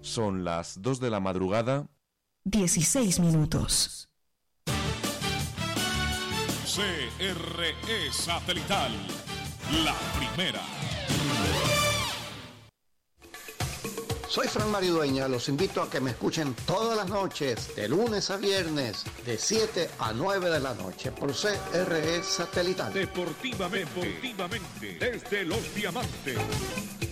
Son las 2 de la madrugada. 16 minutos. CRE Satelital, la primera. Soy Fran Maridueña, los invito a que me escuchen todas las noches, de lunes a viernes, de 7 a 9 de la noche, por CRE Satelital. Deportivamente, desde Los Diamantes.